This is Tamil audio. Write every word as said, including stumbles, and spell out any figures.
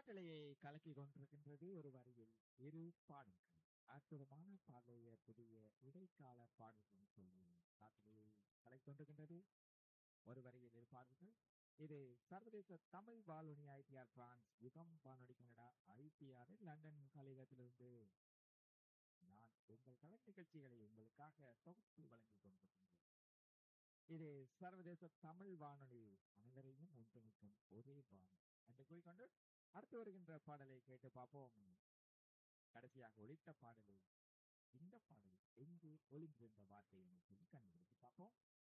மனக்கலையை கலக்கி கொண்டிருக்கின்றது ஒரு வரியில் இரு பாடல்கள். அற்புதமான பாடலைய புதிய இடைக்கால பாடல்கள் சொல்லி காற்றலை கலக்கிக் கொண்டிருக்கின்றது ஒரு வரியில் இரு பாடல்கள். இது சர்வதேச தமிழ் வானொலி ஐடிஆர் பிரான்ஸ் யுகம் வானொலி கனடா ஐடிஆர் லண்டன் கலையகத்திலிருந்து நான் உங்கள் கலை நிகழ்ச்சிகளை உங்களுக்காக தொகுத்து வழங்கிக் கொண்டிருக்கின்றேன். இது சர்வதேச தமிழ் வானொலி, அனைவரையும் ஒன்றிணைக்கும் ஒரே வானொலி என்று கூறிக்கொண்டு அடுத்து வருகின்ற பாடலை கேட்டு பார்ப்போம். கடைசியாக ஒலித்த பாடலில் இந்த பாடல் எங்கே ஒளிந்திருந்த வார்த்தை என்று சொல்லி கண்டுபிடித்து பார்ப்போம்.